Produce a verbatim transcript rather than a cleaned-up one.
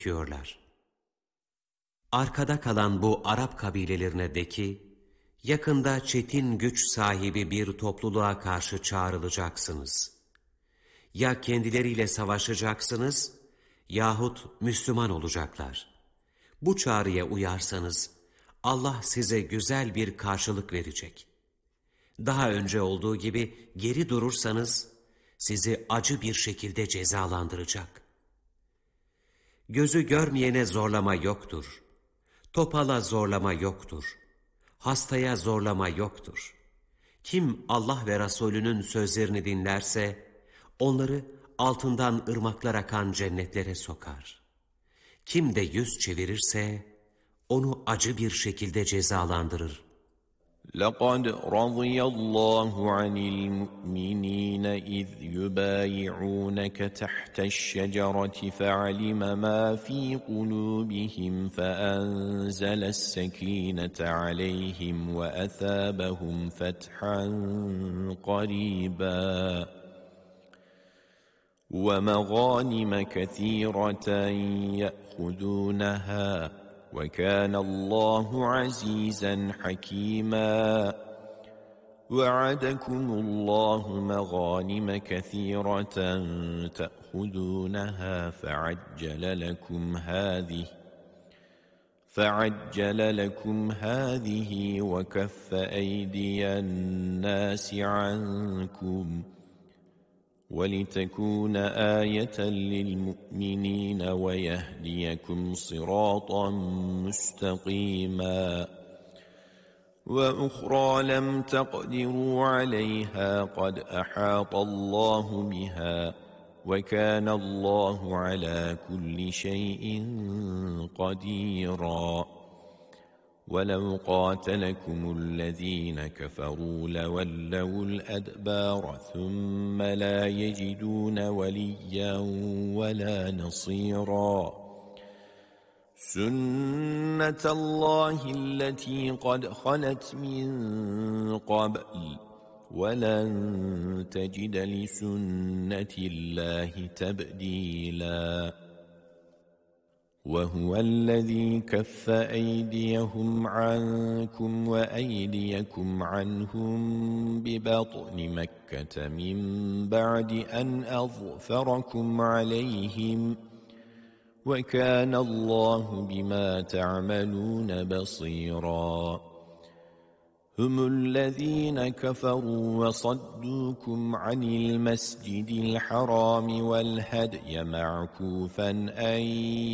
diyorlar. Arkada kalan bu Arap kabilelerine de ki, yakında çetin güç sahibi bir topluluğa karşı çağrılacaksınız. Ya kendileriyle savaşacaksınız, yahut Müslüman olacaklar. Bu çağrıya uyarsanız, Allah size güzel bir karşılık verecek. Daha önce olduğu gibi geri durursanız, sizi acı bir şekilde cezalandıracak. Gözü görmeyene zorlama yoktur. Topala zorlama yoktur. Hastaya zorlama yoktur. Kim Allah ve Resulünün sözlerini dinlerse, onları altından ırmaklar akan cennetlere sokar. Kim de yüz çevirirse, onu acı bir şekilde cezalandırır. لَقَدْ رَضِيَ اللّٰهُ عَنِ الْمُؤْمِنِينَ إِذْ يُبَايِعُونَكَ تَحْتَ الشَّجَرَةِ فَعَلِمَ مَا فِي قُلُوبِهِمْ فَأَنزَلَ السَّكِينَةَ عَلَيْهِمْ وَأَثَابَهُمْ فَتْحًا قَرِيبًا وَمَغَانِمَ كَثِيرَةً يَأْخُذُونَهَا وَكَانَ اللّٰهُ عَزِيزًا حَكِيمًا وَعَدَكُمُ اللّٰهُ مَغَانِمَ كَثِيرَةً تَأْخُذُونَهَا فَعَجَّلَ لَكُمْ هَٰذِهِ فَعَجَّلَ لَكُمْ هَٰذِهِ وَكَفَّ أَيْدِيَ النَّاسِ عَنكُمْ وَلِتَكُونَ آيَةً لِلْمُؤْمِنِينَ وَيَهْدِيَكُمْ صِرَاطًا مُسْتَقِيمًا وَأُخْرَى لَمْ تَقْدِرُوا عَلَيْهَا قَدْ أَحَاطَ اللَّهُ بِهَا وَكَانَ اللَّهُ عَلَى كُلِّ شَيْءٍ قَدِيرًا وَلَوْ قَاتَلَكُمُ الَّذِينَ كَفَرُوا لَوَلَّوُا الْأَدْبَارَ ثُمَّ لَا يَجِدُونَ وَلِيًّا وَلَا نَصِيرًا سُنَّةَ اللَّهِ الَّتِي قَدْ خَلَتْ مِنْ قَبْلُ وَلَنْ تَجِدَ لِسُنَّةِ اللَّهِ تَبْدِيلًا وَهُوَ الَّذِي كَفَّ أَيْدِيَهُمْ عَنكُمْ وَأَيْدِيَكُمْ عَنْهُمْ بِبَطْنِ مَكَّةَ مِنْ بَعْدِ أَنْ أَظْفَرَكُمْ عَلَيْهِمْ وَكَانَ اللَّهُ بِمَا تَعْمَلُونَ بَصِيرًا هُمُ الَّذِينَ كَفَرُوا وَصَدُّوكُمْ عَنِ الْمَسْجِدِ الْحَرَامِ وَالْهَدْيَ مَعْكُوفًا أَنْ